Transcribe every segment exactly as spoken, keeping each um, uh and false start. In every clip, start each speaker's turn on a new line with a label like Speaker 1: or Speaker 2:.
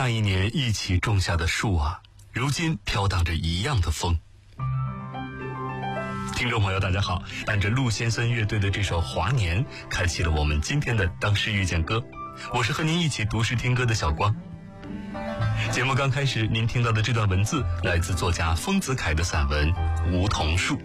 Speaker 1: 那一年一起种下的树啊，如今飘荡着一样的风。听众朋友大家好，按着陆先生乐队的这首《华年》开启了我们今天的当诗遇见歌，我是和您一起读诗听歌的小光。节目刚开始您听到的这段文字来自作家丰子恺的散文《梧桐树》。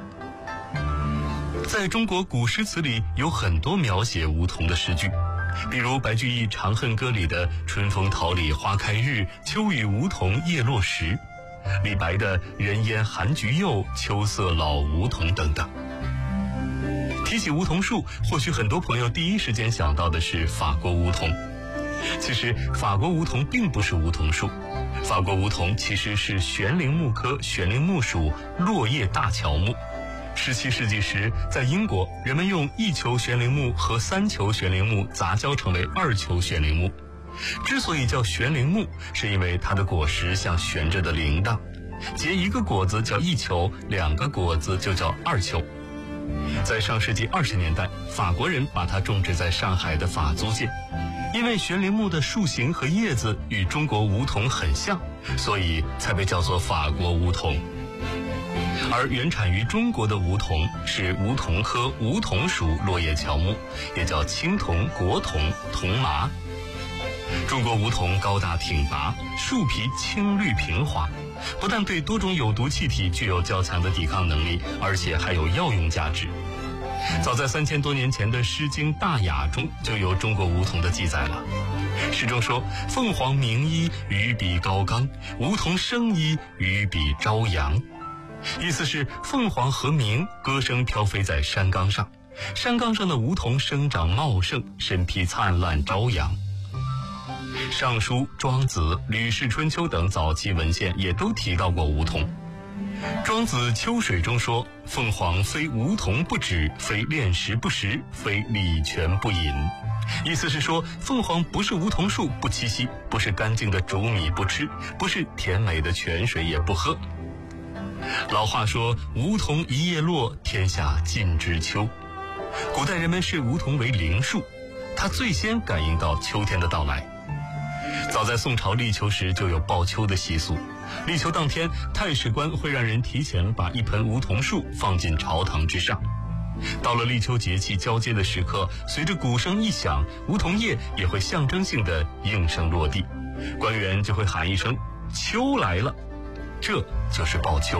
Speaker 1: 在中国古诗词里有很多描写梧桐的诗句，比如白居易《长恨歌》里的春风桃李花开日，秋雨梧桐叶落时，李白的人烟寒菊柚，秋色老梧桐等等。提起梧桐树，或许很多朋友第一时间想到的是法国梧桐。其实法国梧桐并不是梧桐树，法国梧桐其实是悬铃木科悬铃木属落叶大乔木。十七世纪时，在英国，人们用一球悬铃木和三球悬铃木杂交成为二球悬铃木。之所以叫悬铃木，是因为它的果实像悬着的铃铛，结一个果子叫一球，两个果子就叫二球。在上世纪二十年代，法国人把它种植在上海的法租界，因为悬铃木的树形和叶子与中国梧桐很像，所以才被叫做法国梧桐。而原产于中国的梧桐是梧桐科梧桐属落叶乔木，也叫青桐、国桐、桐麻。中国梧桐高大挺拔，树皮青绿平滑，不但对多种有毒气体具有较强的抵抗能力，而且还有药用价值。早在三千多年前的《诗经·大雅》中就有中国梧桐的记载了。诗中说：“凤凰鸣衣，于彼高冈；梧桐生衣，于彼朝阳。”意思是凤凰和鸣，歌声飘飞在山冈上，山冈上的梧桐生长茂盛，身披灿烂朝阳。尚书、庄子、吕氏春秋等早期文献也都提到过梧桐。庄子《秋水》中说：“凤凰非梧桐不止，非炼石不食，非礼泉不饮。”意思是说，凤凰不是梧桐树不栖息，不是干净的煮米不吃，不是甜美的泉水也不喝。老话说：“梧桐一叶落，天下尽知秋。”古代人们视梧桐为灵树，它最先感应到秋天的到来。早在宋朝立秋时就有报秋的习俗，立秋当天，太史官会让人提前把一盆梧桐树放进朝堂之上。到了立秋节气交接的时刻，随着鼓声一响，梧桐叶也会象征性的应声落地，官员就会喊一声“秋来了”，这就是报秋。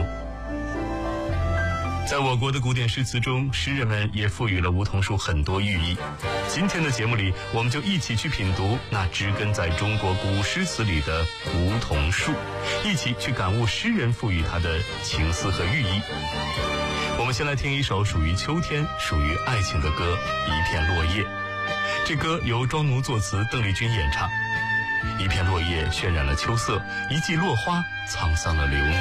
Speaker 1: 在我国的古典诗词中，诗人们也赋予了梧桐树很多寓意。今天的节目里，我们就一起去品读那植根在中国古诗词里的梧桐树，一起去感悟诗人赋予它的情思和寓意。我们先来听一首属于秋天、属于爱情的歌《一片落叶》。这歌由庄奴作词，邓丽君演唱。一片落叶渲染了秋色，一季落花沧桑了流年。